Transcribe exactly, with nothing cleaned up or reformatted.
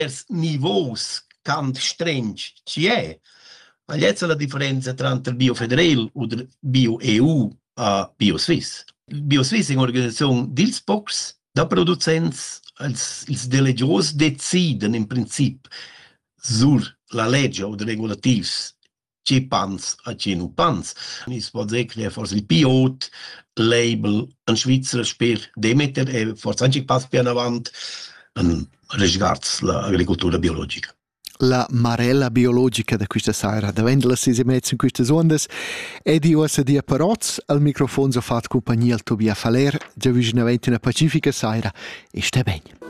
divers niveaus cant strench ci è. Ma jetzt la differenza tra il Bio Federal o il Bio E U a Bio Swiss. Il Bio Swiss è un'organizzazione dils pocs da producents, els, els delegios deciden in princip sur la legge o de regulativs ce pans a ce nu pans. Es pot dir che forse il pilot label in Svizzera per Demeter e forse anche pas più in avanti in risgards l'agricoltura biologica. La marella biologica da questa sera, da vendere si mezzo in queste onde, e di ossa di apparots, al microfono so fatto compagnia al Tobia Faler, già vicino a una pacifica sera, e sta bene.